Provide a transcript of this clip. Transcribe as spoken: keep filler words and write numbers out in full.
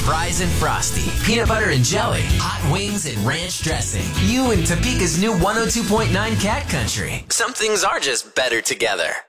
fries and frosty, peanut butter and jelly, hot wings and ranch dressing. You in Topeka's new one oh two point nine Cat Country. Some things are just better together.